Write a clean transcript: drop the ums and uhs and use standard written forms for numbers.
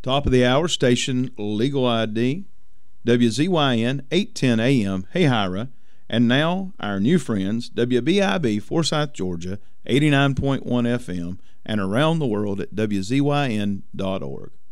Top of the hour, station Legal ID, WZYN 810 AM, Hey Hira. And now, our new friends, WBIB, Forsyth, Georgia, 89.1 FM, and around the world at WZYN.org.